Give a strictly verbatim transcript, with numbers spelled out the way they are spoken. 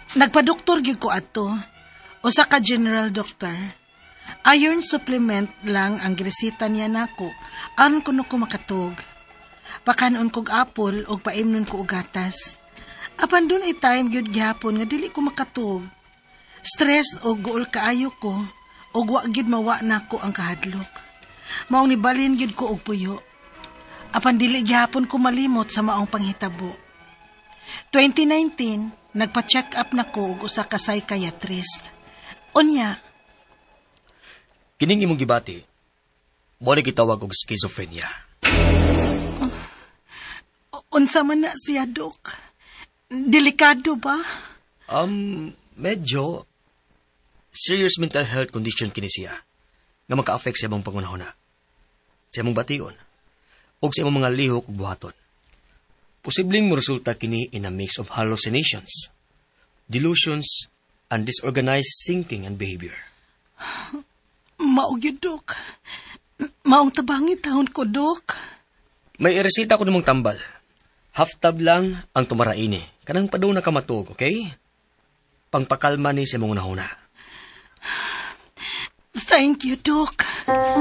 Nagpa-doktor gyud ko ato. Usa ka general doctor. Iron supplement lang ang giresita niya nako aron kuno ko makatug. Pakanon kog apple og paimnon ko og gatas. Apan dun ay time gyud gyapon nga dili ko makatug. Stress og guol kaayo ko og wa gyud mawa nako ang kahadlok. Maong nibalhin gyud ko og puyo. Apan dili gyapon ko malimot sa maong panghitabo. twenty nineteen, nagpa-check up nako og usa ka psychiatrist. Unya, kining imong gibati, mo ni gitawag og schizophrenia. Unsa man na siya, Dok? Delikado ba? Um, medyo serious mental health condition kini siya nga maka-affect sa imong pangunahuna, sa imong bation, o sa imong mga lihok ug buhaton. Posibleng moresulta kini in a mix of hallucinations, delusions, and disorganized thinking and behavior. Mao gyud, Dok. Maong tabangi taon ko, Dok. May iresita ko namang tambal. Half-tab lang ang tumaraini. Kanang padaw na kamatog, okay? Pangpakalma ni sa mong nahuna. Thank you, Dok.